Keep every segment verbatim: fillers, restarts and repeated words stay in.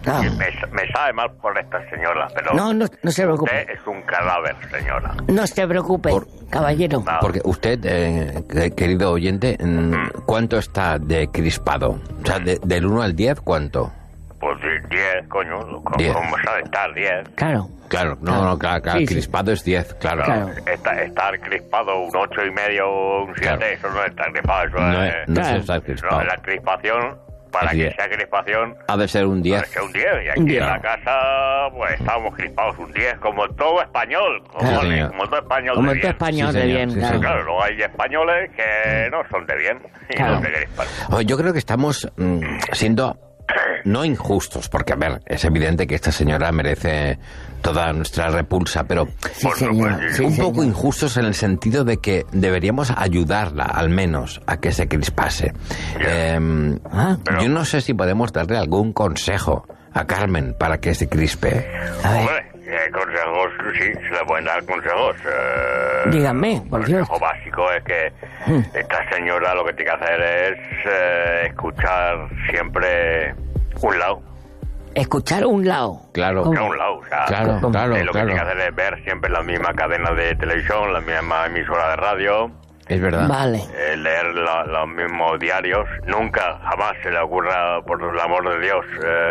No. Me, me sabe mal por esta señora, pero... No, no, no se preocupe. Usted es un cadáver, señora. No se preocupe, por, caballero. No. Porque usted, eh, querido oyente, ¿cuánto está de crispado? O sea, de, del uno al diez, ¿cuánto? Pues diez, coño. ¿Cómo, ¿Cómo sabe estar diez? Claro. Claro, no, claro. no, claro, claro sí, crispado sí. es diez, claro. claro. Estar, estar crispado un ocho y medio o un siete, claro. Eso no es estar crispado. Eso no es, es, no claro. es estar crispado. No, la crispación, para es que diez. Sea crispación... Ha de ser un diez. Ha de ser un diez. Y aquí diez. En la casa, pues, estamos crispados un diez, como todo español. Como, claro, de, como todo español como de bien. Como todo español sí, de bien, sí, claro. Claro, luego hay españoles que no son de bien y claro. no se crispan. Oye, yo creo que estamos mmm, siendo... no injustos, porque, a ver, es evidente que esta señora merece toda nuestra repulsa, pero sí, señor, sí, un señor. poco injustos en el sentido de que deberíamos ayudarla, al menos, a que se crispase. Yeah. Eh, ah, pero... Yo no sé si podemos darle algún consejo a Carmen para que se crispe. A ver. Hombre, eh, consejos, sí, se le pueden dar consejos. Eh, Dígame, por Dios. El consejo básico es que hmm. esta señora lo que tiene que hacer es eh, escuchar siempre un lado. Escuchar un lado. Claro. ¿Cómo? Un lado, o sea, claro, claro, eh, lo claro. que tiene que hacer es ver siempre la misma cadena de televisión, la misma emisora de radio. Es verdad. Vale. Eh, leer la, los mismos diarios. Nunca, jamás se le ocurra, por el amor de Dios,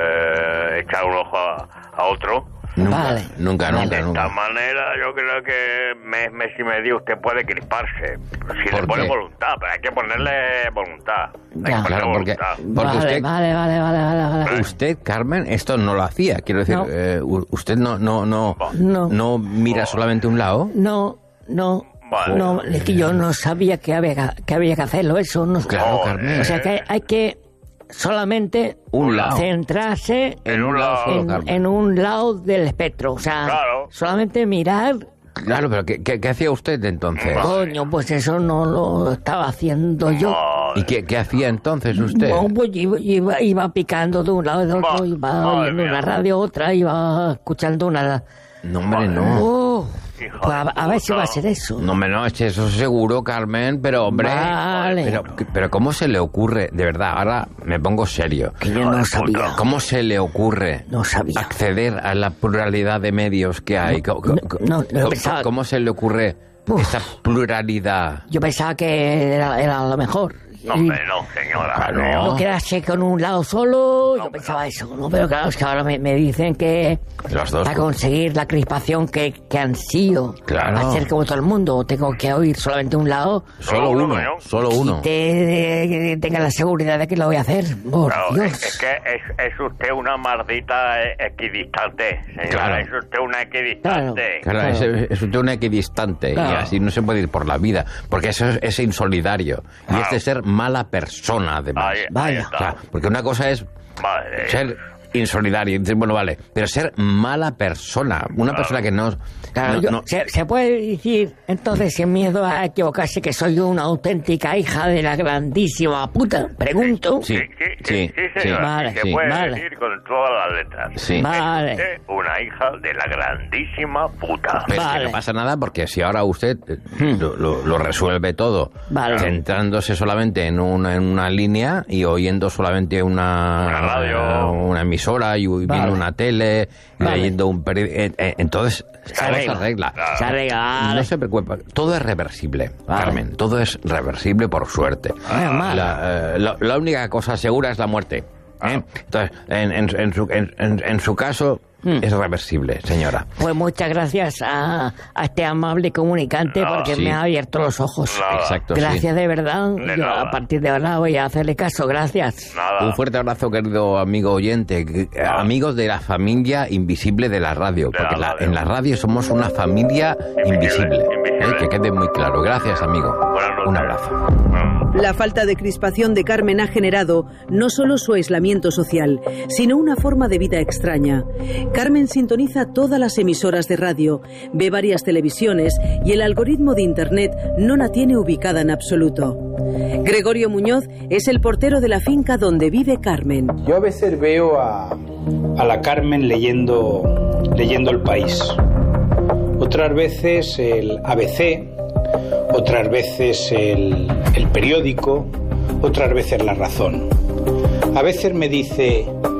eh, echar un ojo a, a otro. Nunca, vale. nunca, nunca, de nunca. esta manera yo creo que mes, mes y medio usted puede crisparse. Si le pone voluntad, pero hay que ponerle voluntad. Hay Ya. que Claro, porque, voluntad. porque vale, usted, vale, vale, vale, vale, vale. usted, Carmen, esto no lo hacía. Quiero decir, No. eh, usted no, no, no, No. no mira solamente un lado. No, no. Vale. No, es que yo no sabía que había que, había que hacerlo, eso. No, Claro, Carmen. O sea que hay, hay que solamente Un lado. centrarse En un lado. en, Carmen. en un lado del espectro. O sea, Claro. solamente mirar. Claro, pero ¿qué, qué, qué hacía usted entonces? Coño, pues eso no lo estaba haciendo yo. Madre. ¿Y qué, qué hacía entonces usted? No, pues iba, iba, iba picando de un lado y de otro, Ma- iba madre oyendo mía. una radio, otra, iba escuchando una... No, hombre, no. Oh, Hija pues a, de a ver si puta. va a ser eso. No me no, es eso seguro, Carmen, pero hombre... Vale. Pero, pero ¿cómo se le ocurre? De verdad, ahora me pongo serio. Que yo no sabía. ¿Cómo se le ocurre No sabía. acceder a la pluralidad de medios que hay? No, Co- co- no, no, ¿Cómo, pensaba- cómo se le ocurre Uf. esa pluralidad? Yo pensaba que era, era lo mejor. No, hombre, no, señora. Ah, no. No quedarse con un lado solo, yo No, pensaba eso, ¿no? Pero claro, es que ahora me, me dicen que Los dos. para conseguir la crispación que, que han sido, Claro. hacer como todo el mundo, tengo que oír solamente un lado, Solo Solo uno, uno, ¿no? solo uno. te, tenga la seguridad de que lo voy a hacer. Por Claro, Dios. es, es que es, es usted una maldita eh, equidistante, señora. Claro. Es usted una equidistante. Claro, Claro. Es, es usted un equidistante Claro. y así no se puede ir por la vida, porque eso es, es insolidario y Claro. es de ser mala persona, además. Ahí, ahí Vaya. está. O sea, porque una cosa es Madre. ser insolidario, y dices, bueno, vale, pero ser mala persona, una persona que no... Claro, no- yo- no- se, se puede decir, entonces, sin miedo a equivocarse, que soy una auténtica hija de la grandísima puta. Pregunto. Sí, Sí, sí, sí, sí, sí, sí, señora. vale, se sí. puede vale. decir con todas las letras. Sí. Vale. Es usted una hija de la grandísima puta. Pero es que Vale. no pasa nada porque si ahora usted eh, lo, lo- lo resuelve todo Vale. centrándose solamente en una, en una línea y oyendo solamente una, Una radio. una emisora y viendo Vale. una tele y Vale. leyendo un periódico, entonces Se todo arregla. se arregla. Se arregla, vale. No se preocupe, todo es reversible, Vale. Carmen, todo es reversible por suerte. Menos mal. La, eh, la- la única cosa segura es la muerte. ¿eh? Entonces, en, en- en su, en- en- en su caso, Hmm. es reversible, señora. Pues muchas gracias a, a este amable comunicante Nada. porque Sí. me ha abierto los ojos. Nada. Exacto, Gracias sí. de verdad. De Yo nada. a partir de ahora voy a hacerle caso. Gracias. Nada. Un fuerte abrazo, querido amigo oyente, que- eh, amigos de la familia invisible de la radio, De porque la la- radio. en la radio somos una familia invisible, Invisible, invisible. ¿eh? Que quede muy claro. Gracias, amigo. Buenas noches. Un abrazo. Bueno. La falta de crispación de Carmen ha generado no solo su aislamiento social, sino una forma de vida extraña. Carmen sintoniza todas las emisoras de radio, ve varias televisiones y el algoritmo de Internet no la tiene ubicada en absoluto. Gregorio Muñoz es el portero de la finca donde vive Carmen. Yo a veces veo a, a la Carmen leyendo, leyendo El País. Otras veces el A B C, otras veces el, el periódico, otras veces La Razón. A veces me dice,